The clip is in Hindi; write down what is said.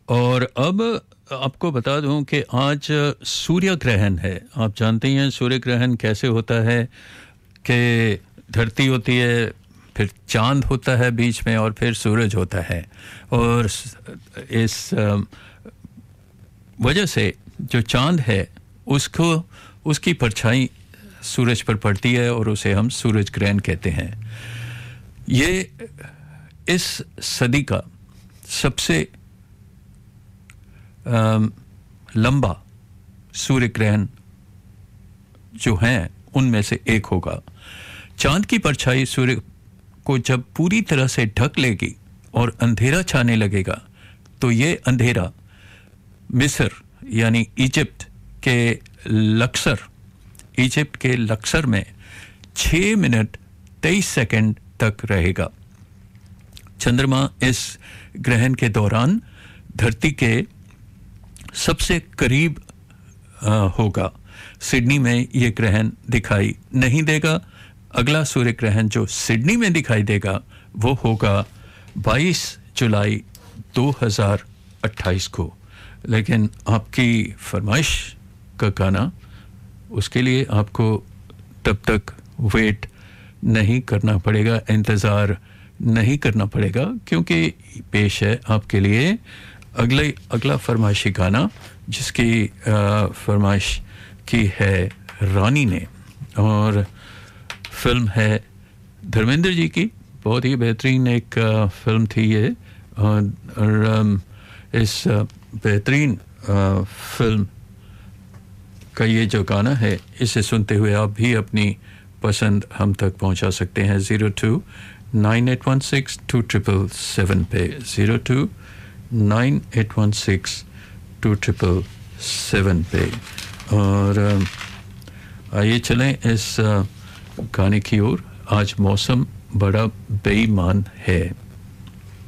और अब आपको बता दूं कि आज सूर्य ग्रहण है। आप जानते हैं सूर्य ग्रहण कैसे होता है कि धरती होती है, फिर चांद होता है बीच में और फिर सूरज होता है। और इस वजह से जो चांद है उसको उसकी परछाई सूरज पर पड़ती है और उसे हम सूरज ग्रहण कहते हैं। ये इस सदी का सबसे लंबा सूर्य ग्रहण जो है उनमें से एक होगा। चांद की परछाई सूर्य को जब पूरी तरह से ढक लेगी और अंधेरा छाने लगेगा तो ये अंधेरा मिस्र यानी इजिप्ट के लक्सर में 6 मिनट 23 सेकंड तक रहेगा। चंद्रमा इस ग्रहण के दौरान धरती के सबसे करीब होगा। सिडनी में यह ग्रहण दिखाई नहीं देगा। अगला सूर्य ग्रहण जो सिडनी में दिखाई देगा वो होगा 22 जुलाई 2028 को। लेकिन आपकी फरमाइश का गाना, उसके लिए आपको तब तक वेट नहीं करना पड़ेगा, इंतज़ार नहीं करना पड़ेगा, क्योंकि पेश है आपके लिए अगला फरमाइशी गाना जिसकी फरमाइश की है रानी ने। और फिल्म है धर्मेंद्र जी की, बहुत ही बेहतरीन एक फिल्म थी ये। और इस बेहतरीन फिल्म का ये जो गाना है, इसे सुनते हुए आप भी अपनी पसंद हम तक पहुंचा सकते हैं 0298162777 पे, 0298162777 पे। और आइए चलें इस गाने की ओर। आज मौसम बड़ा बेईमान है।